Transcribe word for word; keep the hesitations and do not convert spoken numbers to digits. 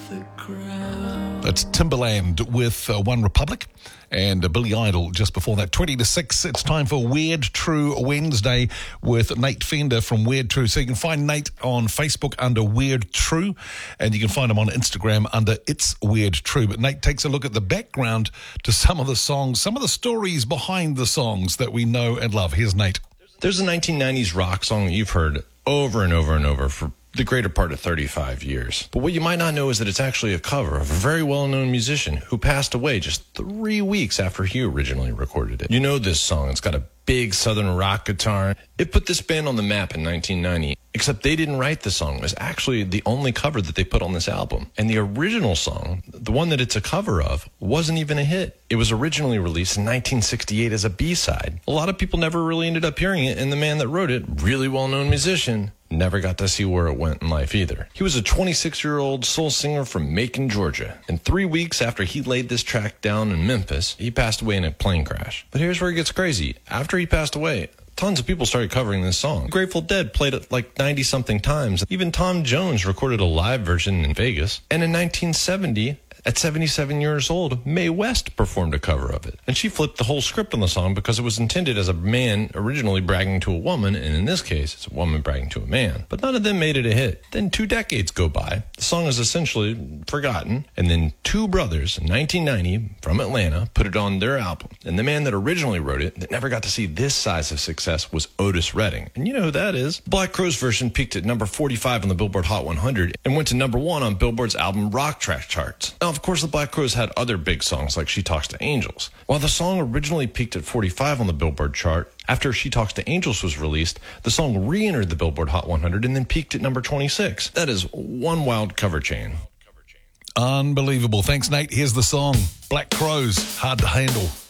That's Timberland with uh, One Republic and uh, Billy Idol just before that. twenty to six, it's time for Weird True Wednesday with Nate Fender from Weird True. So you can find Nate on Facebook under Weird True, and you can find him on Instagram under It's Weird True. But Nate takes a look at the background to some of the songs, some of the stories behind the songs that we know and love. Here's Nate. There's a nineteen nineties rock song that you've heard over and over and over for the greater part of thirty-five years. But what you might not know is that it's actually a cover of a very well-known musician who passed away just three weeks after he originally recorded it. You know this song. It's got a big southern rock guitar. It put this band on the map in nineteen ninety, except they didn't write the song. It was actually the only cover that they put on this album. And the original song, the one that it's a cover of, wasn't even a hit. It was originally released in nineteen sixty-eight as a B-side. A lot of people never really ended up hearing it, and the man that wrote it, really well-known musician, never got to see where it went in life either. He was a twenty-six-year-old soul singer from Macon, Georgia. And three weeks after he laid this track down in Memphis, he passed away in a plane crash. But here's where it gets crazy. After he passed away, tons of people started covering this song. Grateful Dead played it like ninety-something times. Even Tom Jones recorded a live version in Vegas. And in nineteen seventy, at seventy-seven years old, Mae West performed a cover of it. And she flipped the whole script on the song because it was intended as a man originally bragging to a woman, and in this case, it's a woman bragging to a man. But none of them made it a hit. Then two decades go by, the song is essentially forgotten, and then two brothers in nineteen ninety from Atlanta put it on their album. And the man that originally wrote it, that never got to see this size of success, was Otis Redding. And you know who that is. Black Crowes version peaked at number forty-five on the Billboard Hot one hundred and went to number one on Billboard's album Rock Track charts. Now, of course, the Black Crowes had other big songs like She Talks to Angels. While the song originally peaked at forty-five on the Billboard chart, after She Talks to Angels was released, the song re-entered the Billboard Hot one hundred and then peaked at number twenty-six. That is one wild cover chain. Unbelievable. Thanks, Nate. Here's the song. Black Crowes, Hard to Handle.